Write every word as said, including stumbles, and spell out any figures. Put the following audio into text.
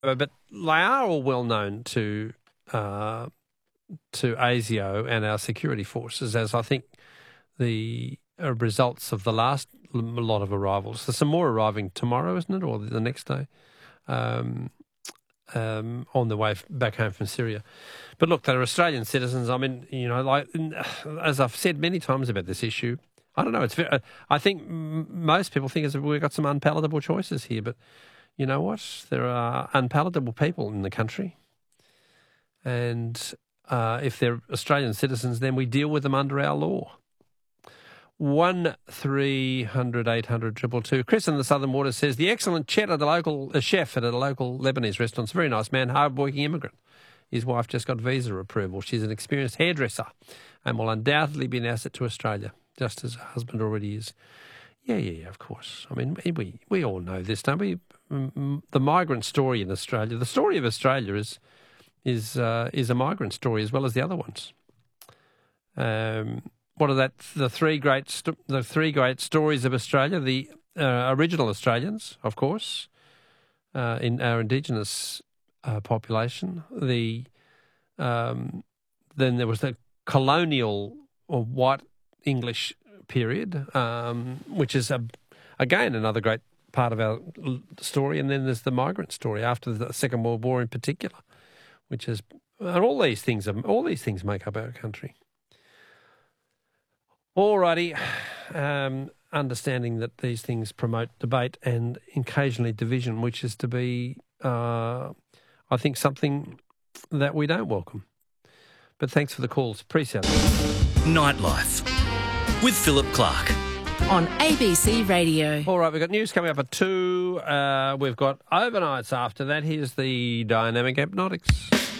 but they are all well known to uh, to ASIO and our security forces, as I think the uh, results of the last lot of arrivals. There's some more arriving tomorrow, isn't it, or the next day, um, um, on the way back home from Syria. But look, they're Australian citizens. I mean, you know, like as I've said many times about this issue, I don't know. It's very, I think most people think we've got some unpalatable choices here, but you know what? There are unpalatable people in the country, and uh, if they're Australian citizens, then we deal with them under our law. One three hundred eight hundred triple two. Chris in the Southern Waters says the excellent chef at a local a chef at a local Lebanese restaurant. It's a very nice man, hard-working immigrant. His wife just got visa approval. She's an experienced hairdresser, and will undoubtedly be an asset to Australia, just as her husband already is. Yeah, yeah, yeah, of course. I mean, we we all know this, don't we? The migrant story in Australia, the story of Australia is is uh, is a migrant story as well as the other ones. Um, what are that? The three great st- the three great stories of Australia: the uh, original Australians, of course, uh, in our Indigenous uh, population. The um, then there was the colonial or white English period, um, which is a, again another great part of our story, and then there's the migrant story after the Second World War in particular, which is, and all these things are, all these things make up our country. Alrighty, um, understanding that these things promote debate and occasionally division, which is to be, uh, I think, something that we don't welcome. But thanks for the calls, appreciate it. Nightlife with Philip Clark. On A B C Radio. All right, we've got news coming up at two. Uh, we've got overnights after that. Here's the Dynamic Hypnotics.